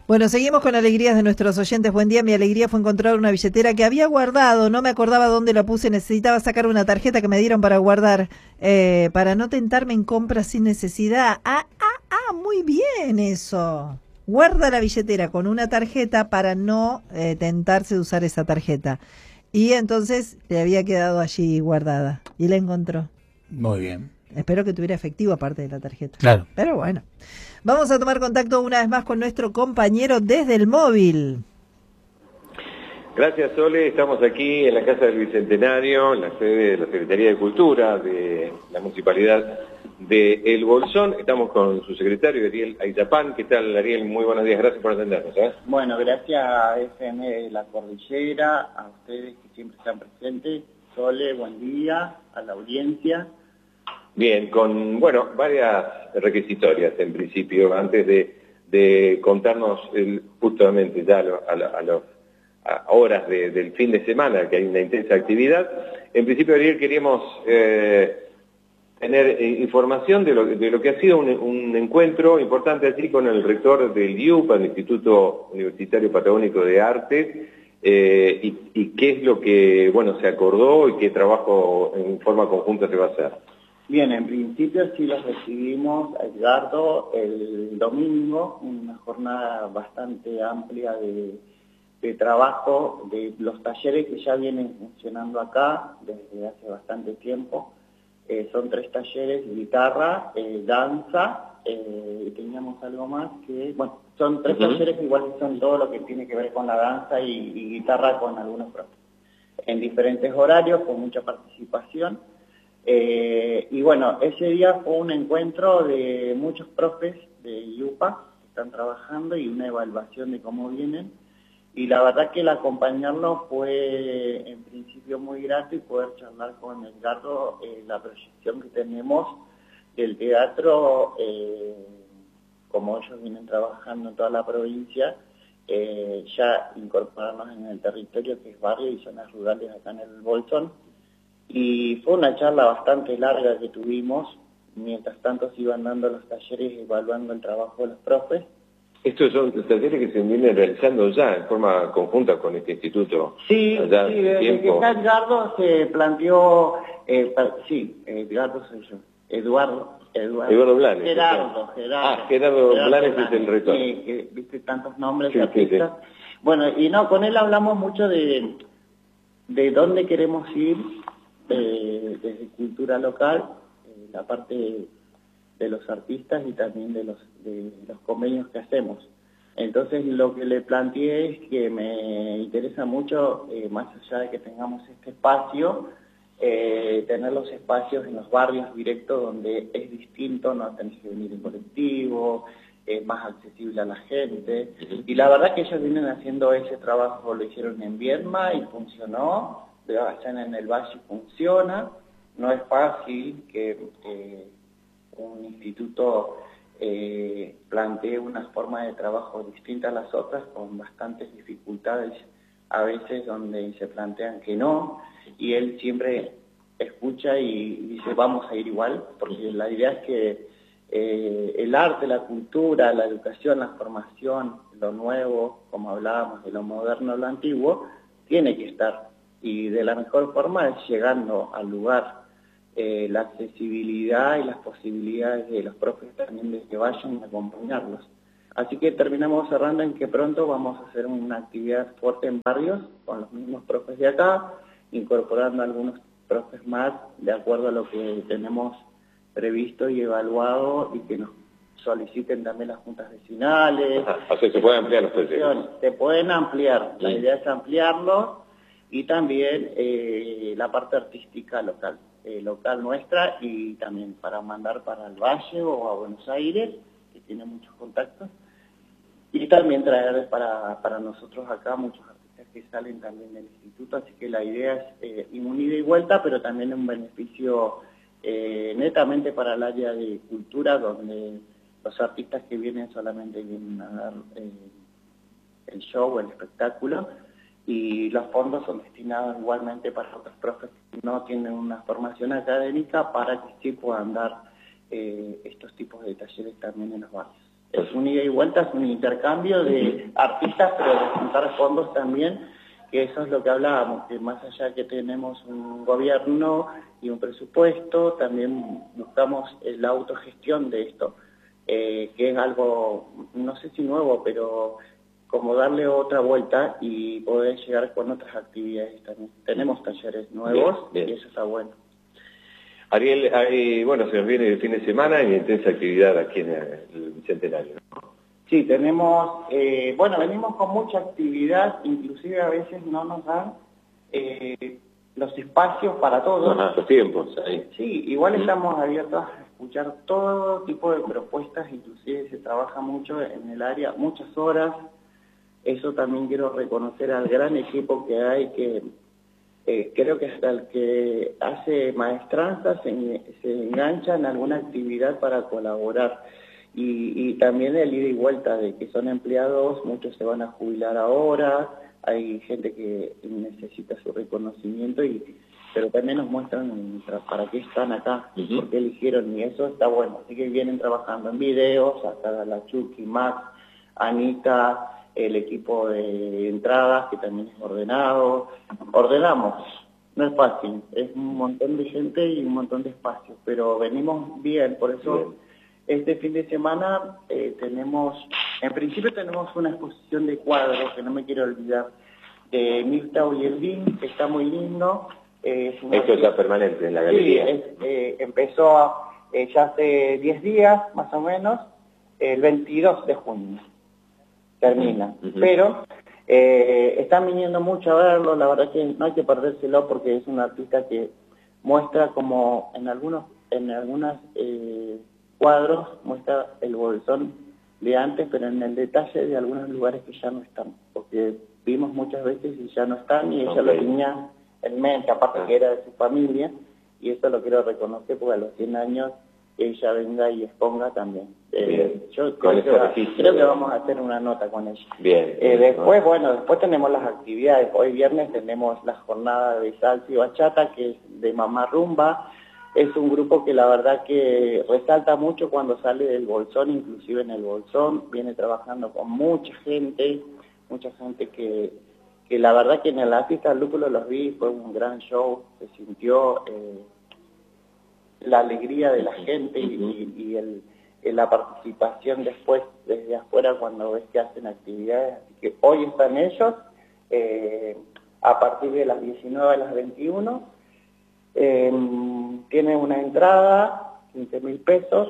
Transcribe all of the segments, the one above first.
Bueno, seguimos con alegrías de nuestros oyentes. Buen día, mi alegría fue encontrar una billetera que había guardado, no me acordaba dónde la puse, necesitaba sacar una tarjeta que me dieron para guardar, para no tentarme en compras sin necesidad. Muy bien eso. Guarda la billetera con una tarjeta para no tentarse de usar esa tarjeta. Y entonces le había quedado allí guardada y la encontró. Muy bien. Espero que tuviera efectivo aparte de la tarjeta. Claro. Pero bueno. Vamos a tomar contacto una vez más con nuestro compañero desde el móvil. Gracias, Sole. Estamos aquí en la Casa del Bicentenario, en la sede de la Secretaría de Cultura de la Municipalidad de El Bolsón. Estamos con su secretario, Ariel Ayzapán. ¿Qué tal, Ariel? Muy buenos días. Gracias por atendernos. Bueno, gracias a FM de la Cordillera, a ustedes que siempre están presentes. Sole, buen día, a la audiencia. Bien, con, varias requisitorias en principio, antes de contarnos justamente ya a horas del fin de semana, que hay una intensa actividad. En principio, Ariel, queríamos tener información de lo que ha sido un encuentro importante allí con el rector del IUPA, el Instituto Universitario Patagónico de Arte, y qué es lo que se acordó y qué trabajo en forma conjunta se va a hacer. Bien, en principio sí los recibimos a Edgardo el domingo, una jornada bastante amplia de trabajo, de los talleres que ya vienen funcionando acá desde hace bastante tiempo. Son 3 talleres: guitarra, danza, y teníamos algo más que, son 3 talleres que igual son todo lo que tiene que ver con la danza y guitarra con algunos profes. En diferentes horarios, con mucha participación. Y ese día fue un encuentro de muchos profes de IUPA que están trabajando y una evaluación de cómo vienen. Y la verdad que el acompañarlos fue en principio muy grato, y poder charlar con Edgardo la proyección que tenemos del teatro, como ellos vienen trabajando en toda la provincia, ya incorporarnos en el territorio que es barrio y zonas rurales acá en el Bolsón. Y fue una charla bastante larga que tuvimos, mientras tanto se iban dando los talleres evaluando el trabajo de los profes. Estos son los talleres que se vienen realizando ya en forma conjunta con este instituto. Sí, desde que está Edgardo se planteó, Edgardo soy yo, Eduardo Blanes. Gerardo Blanes es el rector. Sí, que viste tantos nombres de artistas. Sí. Bueno, y con él hablamos mucho de dónde queremos ir, desde cultura local, la parte de los artistas y también de los convenios que hacemos. Entonces lo que le planteé es que me interesa mucho, más allá de que tengamos este espacio, tener los espacios en los barrios directos donde es distinto, no tenés que venir en colectivo, es más accesible a la gente. Y la verdad que ellos vienen haciendo ese trabajo, lo hicieron en Viedma y funcionó, allá en el Valle funciona. No es fácil que un instituto plantee una forma de trabajo distinta a las otras, con bastantes dificultades a veces donde se plantean que no, y él siempre escucha y dice vamos a ir igual, porque la idea es que el arte, la cultura, la educación, la formación, lo nuevo, como hablábamos, de lo moderno, lo antiguo, tiene que estar, y de la mejor forma es llegando al lugar. La accesibilidad y las posibilidades de los profes también de que vayan a acompañarlos. Así que terminamos cerrando en que pronto vamos a hacer una actividad fuerte en barrios con los mismos profes de acá, incorporando algunos profes más de acuerdo a lo que tenemos previsto y evaluado, y que nos soliciten también las juntas vecinales. O sea, se pueden ampliar los proyectos. Se pueden ampliar, la idea es ampliarlo, y también la parte artística local nuestra, y también para mandar para el Valle o a Buenos Aires, que tiene muchos contactos, y también traer para nosotros acá muchos artistas que salen también del instituto, así que la idea es un ida y vuelta, pero también un beneficio netamente para el área de cultura, donde los artistas que vienen solamente vienen a dar el show, el espectáculo, y los fondos son destinados igualmente para otros profes que no tienen una formación académica, para que sí puedan dar estos tipos de talleres también en los barrios. Es un ida y vuelta, es un intercambio de artistas, pero de juntar fondos también, que eso es lo que hablábamos, que más allá que tenemos un gobierno y un presupuesto, también buscamos la autogestión de esto, que es algo, no sé si nuevo, pero como darle otra vuelta y poder llegar con otras actividades también. Tenemos talleres nuevos, bien. Y eso está bueno. Ariel, bueno, se nos viene el fin de semana y intensa actividad aquí en el Bicentenario, ¿no? Sí, tenemos, bueno, venimos con mucha actividad, inclusive a veces no nos dan los espacios para todos. Ajá, los tiempos. Ahí. Sí, igual estamos abiertos a escuchar todo tipo de propuestas, inclusive se trabaja mucho en el área, muchas horas. Eso también quiero reconocer al gran equipo que hay, que creo que hasta el que hace maestranza se engancha en alguna actividad para colaborar. Y también el ida y vuelta de que son empleados, muchos se van a jubilar ahora, hay gente que necesita su reconocimiento, pero también nos muestran para qué están acá, por qué eligieron, y eso está bueno. Así que vienen trabajando en videos, hasta la Chucky, Max, Anita, el equipo de entradas, que también es ordenado. Ordenamos, no es fácil, es un montón de gente y un montón de espacios, pero venimos bien, por eso... Bien. Este fin de semana en principio tenemos una exposición de cuadros, que no me quiero olvidar, de Mirta Uyelvín, que está muy lindo. Esto está permanente en la galería. Sí, empezó ya hace 10 días, más o menos, el 22 de junio termina. Pero están viniendo mucho a verlo, la verdad que no hay que perdérselo porque es un artista que muestra como en algunos cuadros muestra el Bolsón de antes, pero en el detalle de algunos lugares que ya no están, porque vimos muchas veces y ya no están, y ella lo tenía en mente, aparte que era de su familia, y eso lo quiero reconocer porque a los 100 años ella venga y exponga también. Yo creo que vamos a hacer una nota con ella. Bien. Después, bueno, después tenemos las actividades. Hoy viernes tenemos la jornada de salsa y bachata, que es de Mamá Rumba. Es un grupo que la verdad que resalta mucho cuando sale del Bolsón, inclusive en el Bolsón, viene trabajando con mucha gente que la verdad que en la fiesta del lúpulo los vi, fue un gran show, se sintió la alegría de la gente y la participación después desde afuera cuando ves que hacen actividades. Así que hoy están ellos, a partir de las 19 a las 21, tiene una entrada, 15.000 pesos,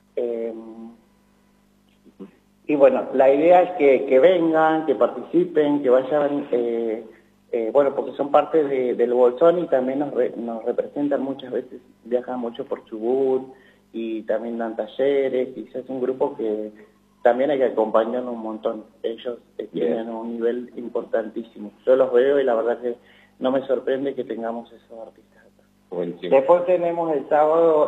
y bueno, la idea es que vengan, que participen, que vayan, bueno, porque son parte del Bolsón y también nos representan muchas veces, viajan mucho por Chubut y también dan talleres, y es un grupo que también hay que acompañarnos un montón. Ellos tienen un nivel importantísimo. Yo los veo y la verdad que no me sorprende que tengamos esos artistas acá. Buenísimo. Después tenemos el sábado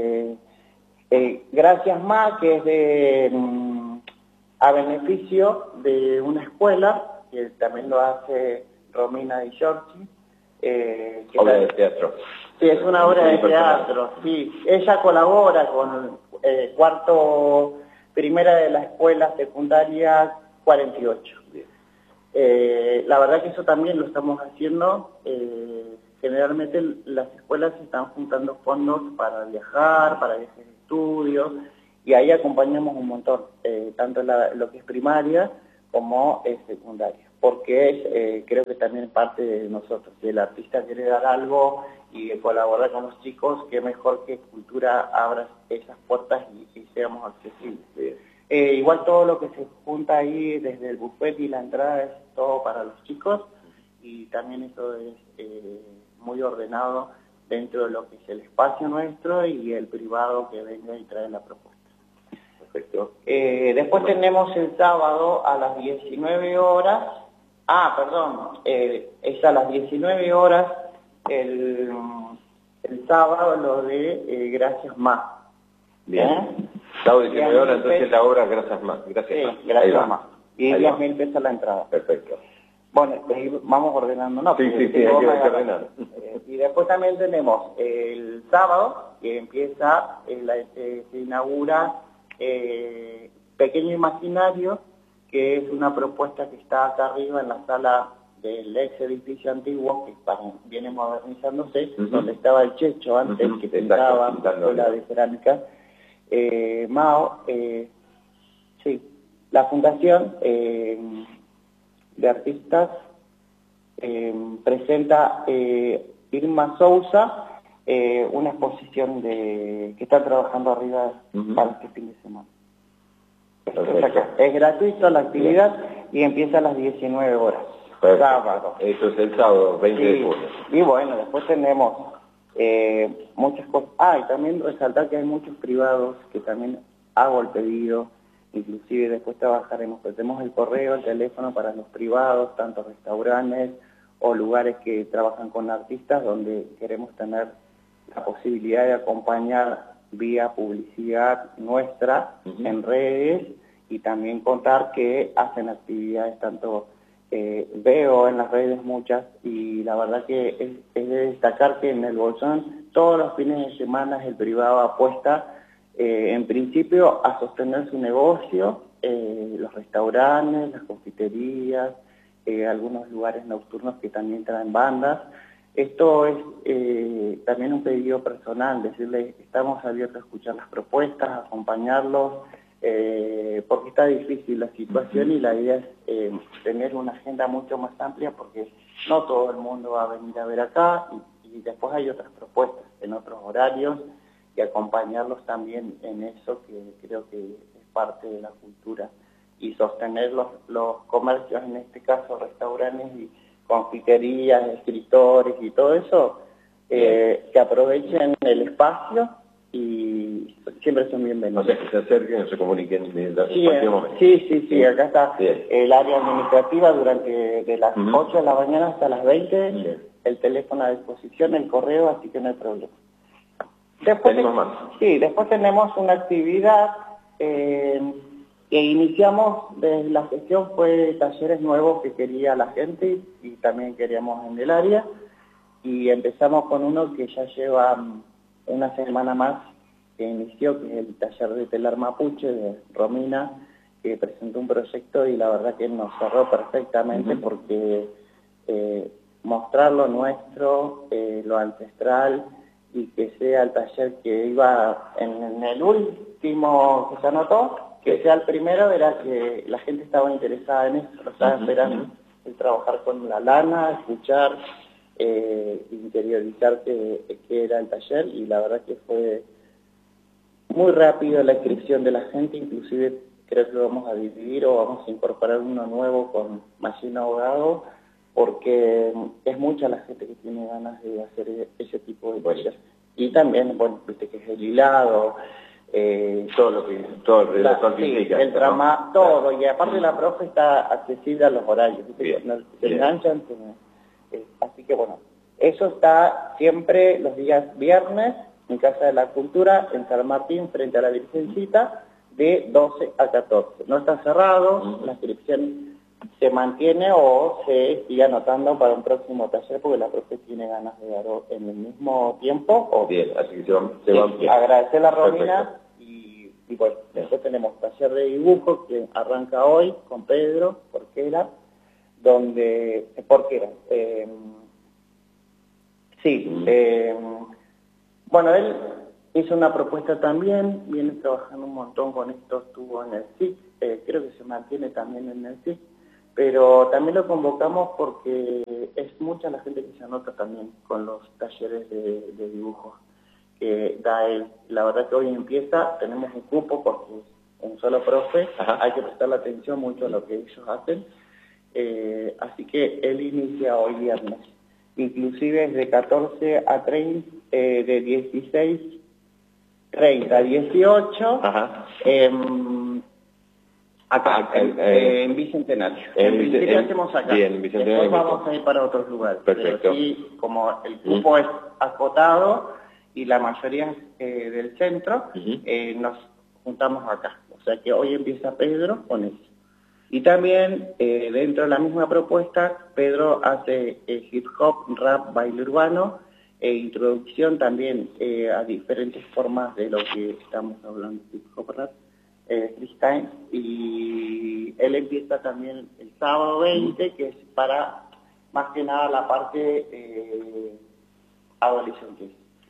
Gracias Más, que es a beneficio de una escuela, que también lo hace Romina Di Giorgi. Obra de teatro. Sí, es una obra de teatro, sí. Ella colabora con primera de la escuela secundaria 48. La verdad que eso también lo estamos haciendo. Generalmente las escuelas están juntando fondos para viajar, para viajes de estudio, y ahí acompañamos un montón, tanto lo que es primaria como secundaria, porque creo que también parte de nosotros. Si el artista quiere dar algo y colaborar con los chicos, qué mejor que Cultura abra esas puertas y seamos accesibles. Igual todo lo que se junta ahí, desde el buffet y la entrada, es todo para los chicos, y también eso es muy ordenado dentro de lo que es el espacio nuestro y el privado que venga y trae la propuesta. Perfecto. Después tenemos el sábado a las 19 horas, es a las 19 horas el sábado lo de Gracias Más. Bien. Sábado 19 horas, entonces la obra Gracias Más. Gracias Más. Y 10.000 pesos la entrada. Perfecto. Bueno, vamos ordenando, ¿no? Sí, hay que ordenar. Y después también tenemos el sábado, que empieza, se inaugura Pequeño Imaginario, que es una propuesta que está acá arriba en la sala del ex edificio antiguo, que viene modernizándose, donde estaba el Checho antes, que pintaba la de cerámica. Mao, sí, la Fundación de Artistas presenta Irma Sousa, una exposición que está trabajando arriba para este fin de semana. Es gratuito la actividad y empieza a las 19 horas. Sábado. Eso es el sábado, 20 de junio. Y bueno, después tenemos muchas cosas. Y también resaltar que hay muchos privados que también hago el pedido, inclusive después trabajaremos, pero tenemos el correo, el teléfono para los privados, tanto restaurantes o lugares que trabajan con artistas, donde queremos tener la posibilidad de acompañar vía publicidad nuestra en redes, y también contar que hacen actividades tanto, veo en las redes muchas, y la verdad que es de destacar que en el Bolsón todos los fines de semana el privado apuesta en principio a sostener su negocio, los restaurantes, las confiterías, algunos lugares nocturnos que también traen bandas. Esto es también un pedido personal, decirle, estamos abiertos a escuchar las propuestas, a acompañarlos, porque está difícil la situación y la idea es tener una agenda mucho más amplia, porque no todo el mundo va a venir a ver acá, y después hay otras propuestas en otros horarios, y acompañarlos también en eso, que creo que es parte de la cultura, y sostener los comercios, en este caso restaurantes y confiterías, escritores y todo eso, que aprovechen el espacio y siempre son bienvenidos. O sea, que se acerquen, se comuniquen en cualquier momento. Sí, acá está el área administrativa de las 8 de la mañana hasta las 20, el teléfono a disposición, el correo, así que no hay problema. Después tenemos una actividad que iniciamos desde la gestión, fue talleres nuevos que quería la gente y también queríamos en el área, y empezamos con uno que ya lleva una semana más que inició, que es el taller de telar mapuche de Romina, que presentó un proyecto y la verdad que nos cerró perfectamente porque mostrar lo nuestro, lo ancestral, y que sea el taller que iba en el último que se anotó, que sea el primero, era que la gente estaba interesada en eso, lo estaba esperando, el trabajar con la lana, escuchar, interiorizar qué era el taller, y la verdad que fue muy rápido la inscripción de la gente, inclusive creo que lo vamos a dividir o vamos a incorporar uno nuevo con Machina Abogado, porque es mucha la gente que tiene ganas de hacer ese tipo de taller. Y también, bueno, viste que es el hilado, todo el trama, todo, y aparte la profe está accesible a los horarios, se enganchan, así que bueno, eso está siempre los días viernes en Casa de la Cultura, en San Martín, frente a la Virgencita, de 12 a 14. No está cerrado, la inscripción se mantiene o se sigue anotando para un próximo taller, porque la profe tiene ganas de dar en el mismo tiempo. Bien, así que se van bien. Agradecer a Romina. Y bueno, después tenemos taller de dibujo que arranca hoy con Pedro Porquera, bueno, él hizo una propuesta también, viene trabajando un montón con esto, estuvo en el SIC, creo que se mantiene también en el SIC, pero también lo convocamos porque es mucha la gente que se anota también con los talleres de dibujo que da él. La verdad que hoy empieza, tenemos un cupo porque es un solo profe, hay que prestarle atención mucho a lo que ellos hacen, así que él inicia hoy viernes, inclusive es de 14 a 30, de 16, 30 a 18, acá, en Bicentenario. En principio hacemos acá, después vamos a ir para otros lugares. Perfecto. Pero sí, como el cupo es acotado y la mayoría es del centro, nos juntamos acá. O sea que hoy empieza Pedro con eso. Y también, dentro de la misma propuesta, Pedro hace hip hop, rap, baile urbano, introducción también a diferentes formas de lo que estamos hablando, hip hop, rap, freestyle, y él empieza también el sábado 20, que es para más que nada la parte adolescente.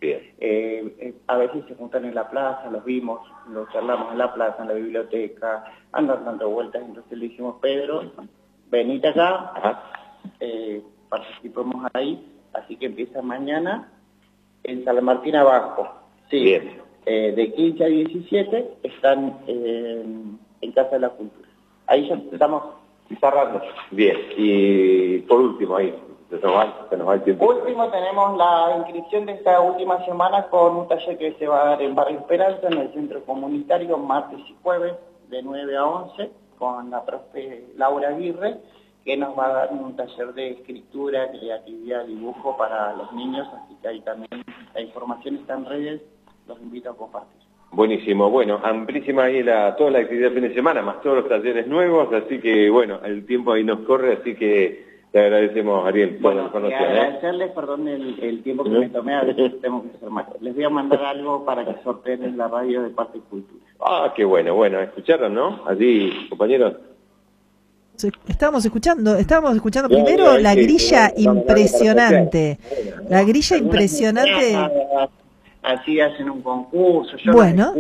A veces se juntan en la plaza, los vimos, los charlamos en la plaza, en la biblioteca, andan dando vueltas, entonces le dijimos, Pedro, venite acá, participemos ahí, así que empieza mañana en San Martín abajo. Sí. Bien. De 15 a 17 están en Casa de la Cultura. Ahí ya estamos cerrando. Bien, y por último ahí, se nos va el tiempo. Último, tenemos la inscripción de esta última semana con un taller que se va a dar en Barrio Esperanza, en el centro comunitario, martes y jueves, de 9 a 11, con la profe Laura Aguirre, que nos va a dar un taller de escritura, creatividad, dibujo para los niños, así que ahí también la información está en redes, los invito a compartir. Buenísimo, bueno, amplísima ahí toda la actividad del fin de semana, más todos los talleres nuevos, así que bueno, el tiempo ahí nos corre, así que te agradecemos, Ariel, por la información. Agradecerles, perdón el tiempo que me tomé, a veces tengo que ser más. Les voy a mandar algo para que sorteen en la radio de Parte Cultura. Ah, qué bueno, escucharon, ¿no? Allí, compañeros. Estábamos escuchando primero la grilla impresionante. La grilla impresionante. Así hacen un concurso. Yo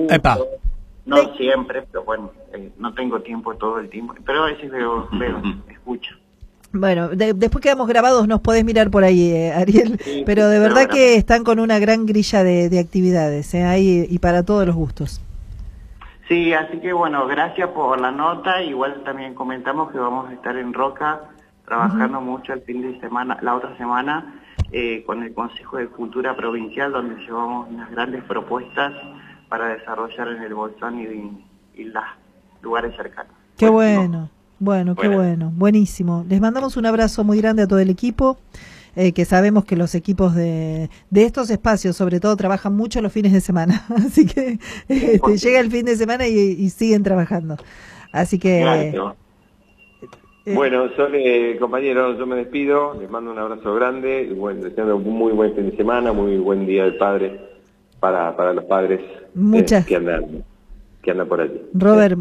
no siempre, pero bueno, no tengo tiempo todo el tiempo. Pero a veces veo escucho. Bueno, después quedamos grabados, nos podés mirar por ahí, Ariel. Sí, pero de verdad que están con una gran grilla de actividades, ahí y para todos los gustos. Sí, así que bueno, gracias por la nota. Igual también comentamos que vamos a estar en Roca trabajando mucho el fin de semana, la otra semana, con el Consejo de Cultura Provincial, donde llevamos unas grandes propuestas para desarrollar en el Bolsón y los lugares cercanos. Qué bueno, qué bueno, buenísimo. Les mandamos un abrazo muy grande a todo el equipo. Que sabemos que los equipos de estos espacios, sobre todo, trabajan mucho los fines de semana. Así que llega el fin de semana y siguen trabajando. Así que... Bueno, compañeros, yo me despido. Les mando un abrazo grande. Y bueno, deseando un muy buen fin de semana, muy buen Día del Padre para los padres que andan por allí. Robert,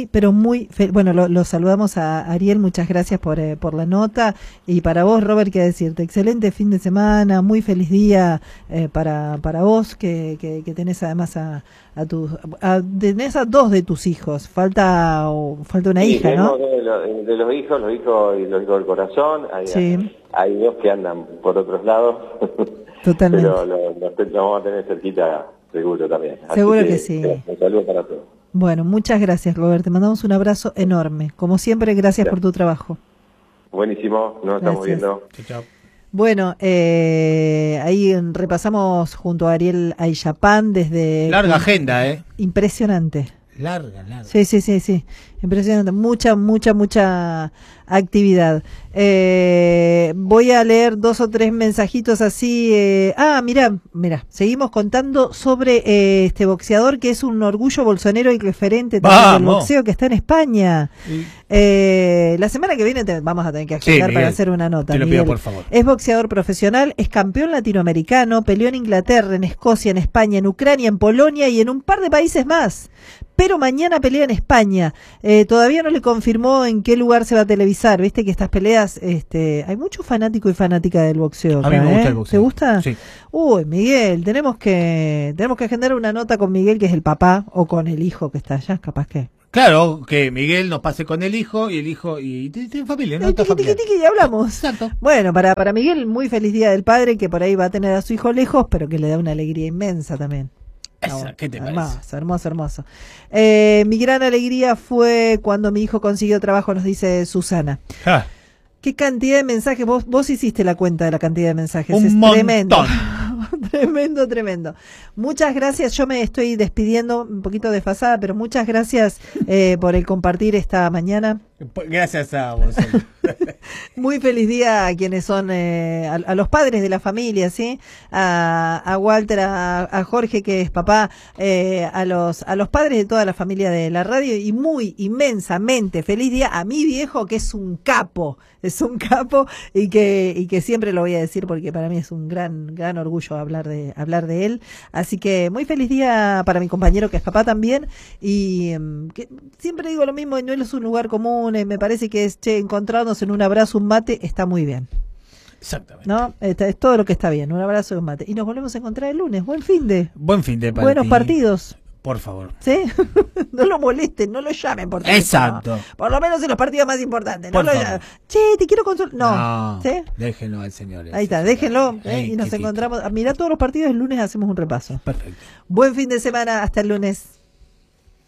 lo saludamos a Ariel, muchas gracias por la nota, y para vos, Robert, qué decirte, excelente fin de semana, muy feliz día para vos, que tenés además tenés a 2 de tus hijos, falta una hija, ¿no? De los hijos y los hijos del corazón, hay 2 que andan por otros lados, totalmente. Pero los vamos a tener cerquita seguro también. Seguro que sí. Un saludo para todos. Bueno, muchas gracias, Robert. Te mandamos un abrazo enorme. Como siempre, gracias por tu trabajo. Buenísimo, nos estamos viendo. Chao. Bueno, ahí repasamos junto a Ariel Ayllapán desde... Larga agenda, Impresionante. Larga. Sí. Impresionante. Mucha actividad. Voy a leer 2 o 3 mensajitos así. Mira, seguimos contando sobre este boxeador que es un orgullo bolsonero y referente también del boxeo, que está en España. La semana que viene vamos a tener que agendar para hacer una nota. Te lo pido, por favor. Es boxeador profesional, es campeón latinoamericano, peleó en Inglaterra, en Escocia, en España, en Ucrania, en Polonia y en un par de países más. Pero mañana pelea en España. Todavía no le confirmó en qué lugar se va a televisar. Viste que estas peleas, hay mucho fanático y fanática del boxeo. A mí me gusta el boxeo. ¿Te gusta? Sí. Uy, Miguel, tenemos que agendar una nota con Miguel, que es el papá, o con el hijo que está allá, capaz que. Claro, que Miguel nos pase con el hijo y tiene familia, ¿no? Y hablamos. Exacto. Bueno, para Miguel, muy feliz Día del Padre, que por ahí va a tener a su hijo lejos, pero que le da una alegría inmensa también. ¿Qué te parece? Hermoso. Mi gran alegría fue cuando mi hijo consiguió trabajo, nos dice Susana. ¿Qué cantidad de mensajes? Vos hiciste la cuenta de la cantidad de mensajes. Un montón. Tremendo. Muchas gracias. Yo me estoy despidiendo un poquito desfasada, pero muchas gracias por el compartir esta mañana. Gracias a vos. Muy feliz día a quienes son, a los padres de la familia, ¿sí? A Walter, a Jorge, que es papá, a los padres de toda la familia de la radio, y muy inmensamente feliz día a mi viejo, que es un capo, y que siempre lo voy a decir porque para mí es un gran orgullo hablar de él. Así que muy feliz día para mi compañero, que es papá también, y que siempre digo lo mismo, no es un lugar común, me parece que es, encontrarnos en un abrazo, un mate, está muy bien. Exactamente. ¿No? Es todo lo que está bien, un abrazo y un mate. Y nos volvemos a encontrar el lunes. Buen fin de buenos partidos. Por favor. ¿Sí? No lo molesten, no lo llamen por teléfono. Exacto. Por lo menos en los partidos más importantes. Por favor. Che, te quiero consultar. No. ¿Sí? Déjenlo al señor. Ahí está, déjenlo. Y nos encontramos. Mirá todos los partidos, el lunes hacemos un repaso. Perfecto. Buen fin de semana, hasta el lunes.